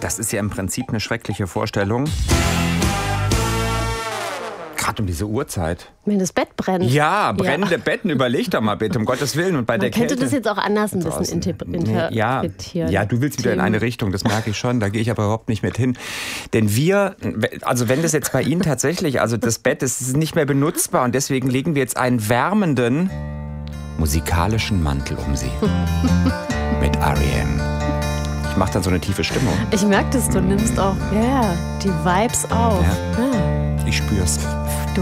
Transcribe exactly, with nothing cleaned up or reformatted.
Das ist ja im Prinzip eine schreckliche Vorstellung. Gerade um diese Uhrzeit. Wenn das Bett brennt. Ja, brennende ja. Betten, überleg doch mal bitte, um Gottes Willen. Und bei Man der könnte Kälte, das jetzt auch anders ein bisschen interpretieren. ja, ja, du willst wieder in eine Richtung, das merke ich schon, da gehe ich aber überhaupt nicht mit hin. Denn wir, also wenn das jetzt bei Ihnen tatsächlich, also das Bett ist nicht mehr benutzbar und deswegen legen wir jetzt einen wärmenden musikalischen Mantel um Sie. Mit R E M. Ich mache dann so eine tiefe Stimmung. Ich merke das, du nimmst auch ja, die Vibes auf. Ja. Ja. Ich spür's.